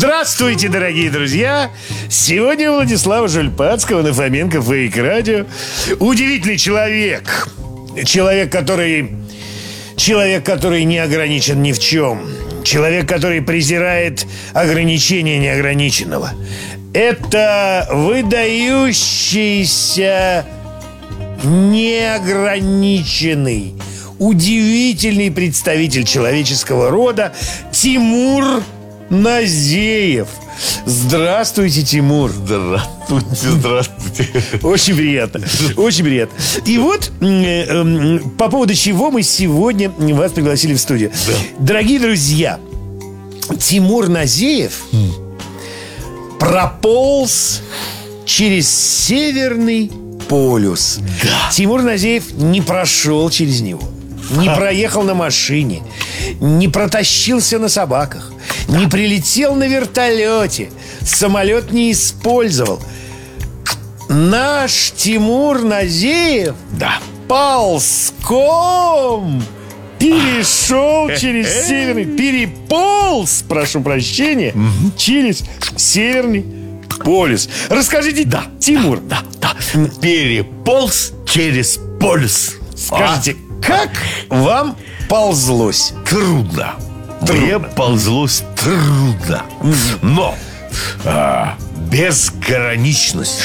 Здравствуйте, дорогие друзья! Сегодня у Владислава Жульпатского на Фоменко Фейк Радио удивительный человек. Человек, который не ограничен ни в чем. Человек, который презирает ограничения неограниченного. Это выдающийся, неограниченный, удивительный представитель человеческого рода Тимур Назеев. Здравствуйте, Тимур. Здравствуйте. Очень приятно. Очень приятно. И вот по поводу чего мы сегодня вас пригласили в студию. Да. Дорогие друзья, Тимур Назеев прополз через Северный полюс. Да. Тимур Назеев не прошел через него, не проехал на машине, не протащился на собаках, не прилетел на вертолете, самолет не использовал. Наш Тимур Назеев ползком перешел через Северный, переполз, прошу прощения, через Северный полюс. Расскажите, Тимур. Переполз через полюс. Скажите, как вам ползлось? Трудно. Мне ползлось трудно. Но безграничность